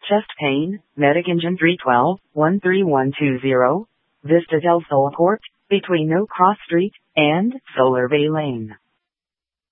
Chest pain, Medic Engine 312, 13120, Vista del Sol Court, between No Cross Street and Solar Bay Lane.